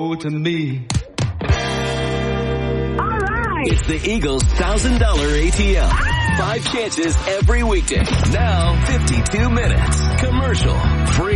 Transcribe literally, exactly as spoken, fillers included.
know to me. All right. It's the Eagles one thousand dollars A T M. Five chances every weekday. Now fifty-two minutes. Commercial free.